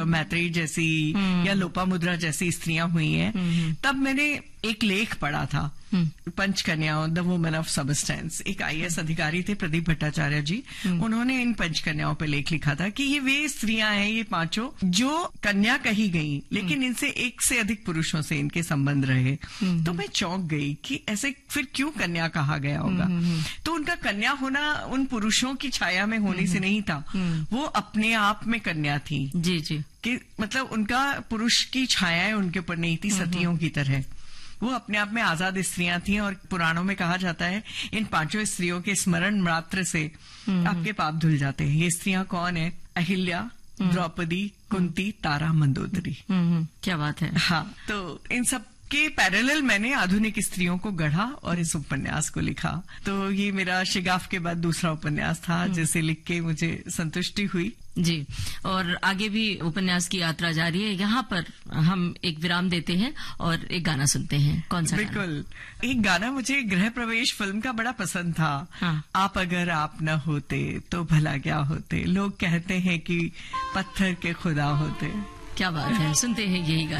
मैत्रेयी जैसी या लोपामुद्रा जैसी स्त्रियां हुई हैं, तब मैंने एक लेख पढ़ा था, पंचकन्याओं, द वुमेन ऑफ सबस्टेंस। एक आईएएस अधिकारी थे प्रदीप भट्टाचार्य जी, उन्होंने इन पंचकन्याओं पे लेख लिखा था कि ये वे स्त्रियां हैं, ये पांचों जो कन्या कही गई, लेकिन इनसे एक से अधिक पुरुषों से इनके संबंध रहे। तो मैं चौंक गई कि ऐसे फिर क्यों कन्या कहा गया होगा। तो उनका कन्या होना उन पुरुषों की छाया में होने से नहीं था, वो अपने आप में कन्या थी। जी जी, कि मतलब उनका पुरुष की छायाएं उनके ऊपर नहीं थी, सतियों की तरह। वो अपने आप में आजाद स्त्रियां थी, और पुराणों में कहा जाता है इन पांचों स्त्रियों के स्मरण मात्र से आपके पाप धुल जाते हैं। ये स्त्रियां कौन है? अहिल्या, द्रौपदी, कुंती, तारा, मंदोदरी। क्या बात है। हाँ, तो इन सब के पैरेलल मैंने आधुनिक स्त्रियों को गढ़ा और इस उपन्यास को लिखा। तो ये मेरा शिगाफ के बाद दूसरा उपन्यास था जिसे लिख के मुझे संतुष्टि हुई। जी, और आगे भी उपन्यास की यात्रा जारी है। यहाँ पर हम एक विराम देते हैं और एक गाना सुनते हैं। कौन सा? बिल्कुल, एक गाना मुझे गृह प्रवेश फिल्म का बड़ा पसंद था। हाँ। आप अगर आप न होते तो भला क्या होते, लोग कहते हैं कि पत्थर के खुदा होते। क्या बात है, सुनते हैं यही गाना।